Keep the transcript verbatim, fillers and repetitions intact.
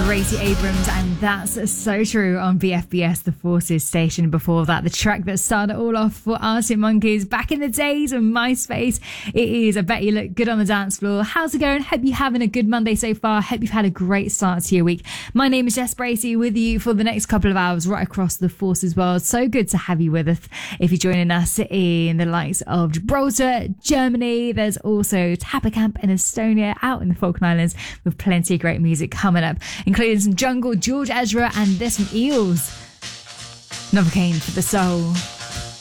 Gracie Abrams, and that's so true on B F B S, the Forces station. Before that, the track that started it all off for Arctic Monkeys back in the days of MySpace. It is I Bet You Look Good on the Dance Floor. How's it going? Hope you're having a good Monday so far. Hope you've had a great start to your week. My name is Jess Bracey, with you for the next couple of hours right across the Forces world. So good to have you with us. If you're joining us in the likes of Gibraltar, Germany, there's also Tapper Camp in Estonia, out in the Falkland Islands, with plenty of great music coming up, including some Jungle, George Ezra, and this from Eels. Novocaine for the soul.